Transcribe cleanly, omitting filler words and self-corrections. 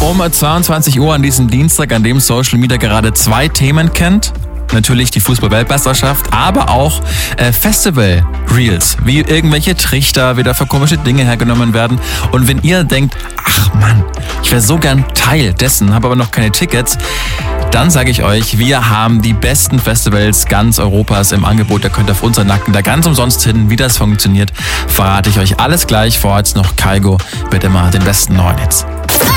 Um 22 Uhr an diesem Dienstag, an dem Social Media gerade 2 Themen kennt. Natürlich die Fußball-Weltmeisterschaft, aber auch Festival-Reels, wie irgendwelche Trichter wieder für komische Dinge hergenommen werden. Und wenn ihr denkt, ach Mann, ich wäre so gern Teil dessen, habe aber noch keine Tickets, dann sage ich euch, wir haben die besten Festivals ganz Europas im Angebot. Ihr könnt auf unseren Nacken da ganz umsonst hin. Wie das funktioniert, verrate ich euch alles gleich. Vorher jetzt noch Kygo, bitte mal den besten neuen Hits.